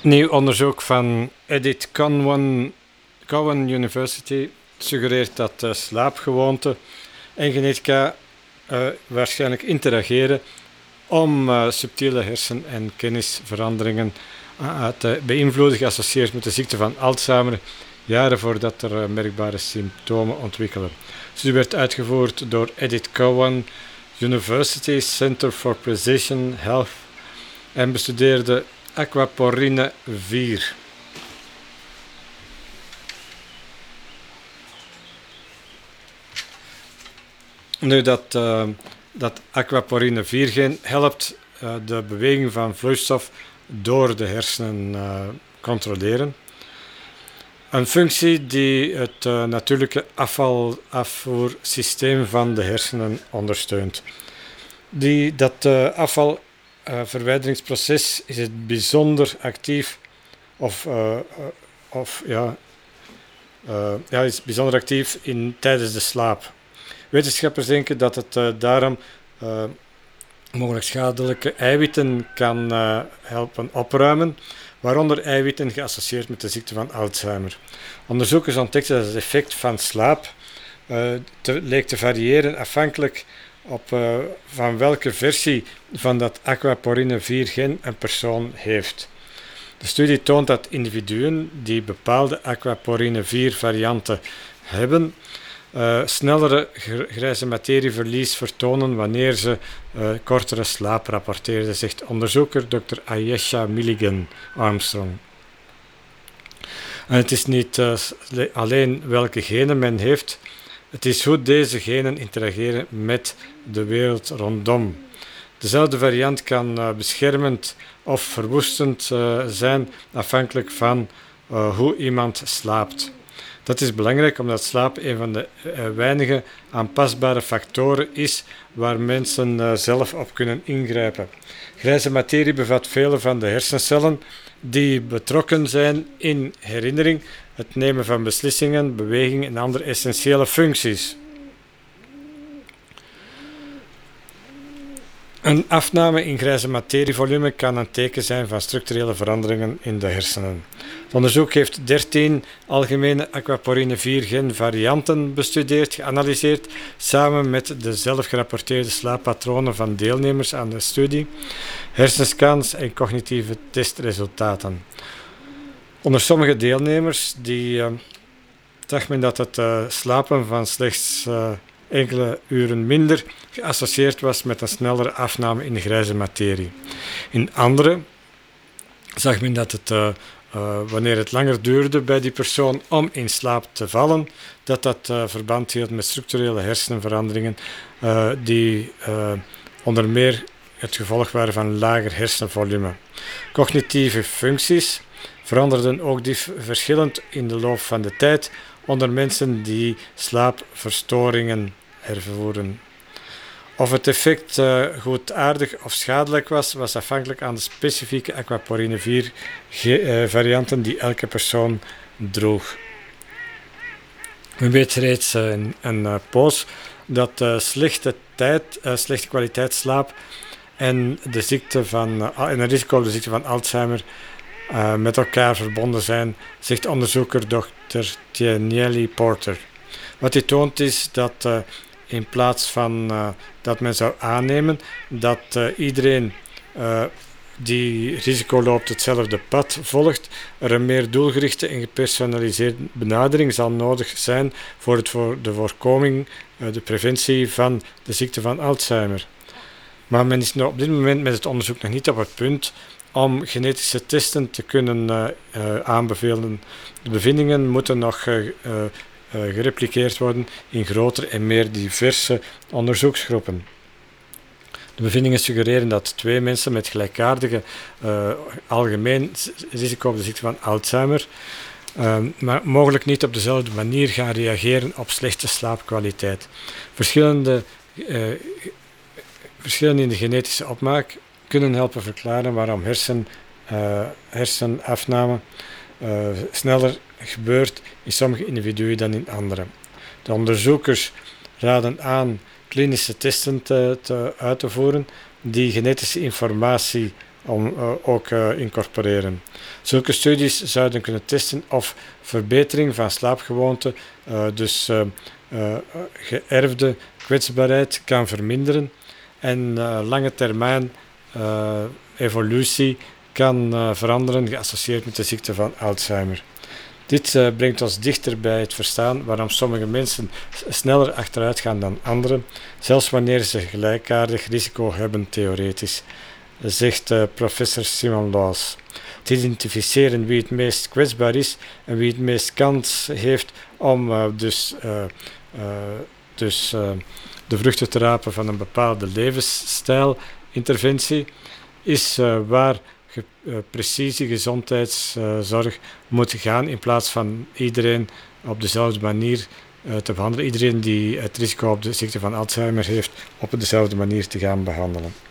Nieuw onderzoek van Edith Cowan University suggereert dat slaapgewoonten en genetica waarschijnlijk interageren om subtiele hersen- en kennisveranderingen te beïnvloeden, geassocieerd met de ziekte van Alzheimer, jaren voordat er merkbare symptomen ontwikkelen. De studie werd uitgevoerd door Edith Cowan University Center for Precision Health en bestudeerde aquaporine 4. Nu, dat aquaporine 4-gen helpt de beweging van vloeistof door de hersenen controleren. Een functie die het natuurlijke afvalafvoersysteem van de hersenen ondersteunt. Dat afvalverwijderingsproces is het bijzonder actief is bijzonder actief tijdens de slaap. Wetenschappers denken dat het daarom mogelijk schadelijke eiwitten kan helpen opruimen, waaronder eiwitten geassocieerd met de ziekte van Alzheimer. Onderzoekers ontdekten dat het effect van slaap leek te variëren afhankelijk van welke versie van dat aquaporine 4-gen een persoon heeft. De studie toont dat individuen die bepaalde aquaporine 4-varianten hebben, snellere grijze materieverlies vertonen wanneer ze kortere slaap rapporteerden, zegt onderzoeker Dr. Ayesha Milligan Armstrong. En het is niet alleen welke genen men heeft, het is hoe deze genen interageren met de wereld rondom. Dezelfde variant kan beschermend of verwoestend zijn, afhankelijk van hoe iemand slaapt. Dat is belangrijk omdat slaap een van de weinige aanpasbare factoren is waar mensen zelf op kunnen ingrijpen. Grijze materie bevat vele van de hersencellen die betrokken zijn in herinnering, het nemen van beslissingen, beweging en andere essentiële functies. Een afname in grijze materievolume kan een teken zijn van structurele veranderingen in de hersenen. Het onderzoek heeft 13 algemene aquaporine 4-gen varianten bestudeerd, geanalyseerd, samen met de zelf gerapporteerde slaappatronen van deelnemers aan de studie, hersenscans en cognitieve testresultaten. Onder sommige deelnemers zag men dat het slapen van slechts enkele uren minder geassocieerd was met een snellere afname in de grijze materie. In andere zag men dat het wanneer het langer duurde bij die persoon om in slaap te vallen, dat verband hield met structurele hersenveranderingen die onder meer het gevolg waren van lager hersenvolume. Cognitieve functies veranderden ook verschillend in de loop van de tijd onder mensen die slaapverstoringen ervoeren. Of het effect goedaardig of schadelijk was afhankelijk aan de specifieke aquaporine 4-varianten die elke persoon droeg. We weten reeds een poos dat slechte kwaliteit slaap en een risico op de ziekte van Alzheimer met elkaar verbonden zijn, zegt onderzoeker Dr. Tierney Porter. Wat hij toont is dat in plaats van dat men zou aannemen dat iedereen die risico loopt hetzelfde pad volgt, er een meer doelgerichte en gepersonaliseerde benadering zal nodig zijn voor de voorkoming, de preventie van de ziekte van Alzheimer. Maar men is op dit moment met het onderzoek nog niet op het punt om genetische testen te kunnen aanbevelen. De bevindingen moeten nog gerepliceerd worden in grotere en meer diverse onderzoeksgroepen. De bevindingen suggereren dat 2 mensen met gelijkaardige algemeen risico op de ziekte van Alzheimer maar mogelijk niet op dezelfde manier gaan reageren op slechte slaapkwaliteit. Verschillen in de genetische opmaak kunnen helpen verklaren waarom hersenafname sneller gebeurt in sommige individuen dan in anderen. De onderzoekers raden aan klinische testen uit te voeren die genetische informatie ook incorporeren. Zulke studies zouden kunnen testen of verbetering van slaapgewoonten, dus geërfde kwetsbaarheid, kan verminderen en lange termijn evolutie kan veranderen, geassocieerd met de ziekte van Alzheimer. Dit brengt ons dichter bij het verstaan waarom sommige mensen sneller achteruit gaan dan anderen, zelfs wanneer ze gelijkaardig risico hebben theoretisch, zegt professor Simon Laws. Het identificeren wie het meest kwetsbaar is en wie het meest kans heeft om de vruchten te rapen van een bepaalde levensstijlinterventie, is waar precisie gezondheidszorg moet gaan in plaats van iedereen op dezelfde manier te behandelen. Iedereen die het risico op de ziekte van Alzheimer heeft, op dezelfde manier te gaan behandelen.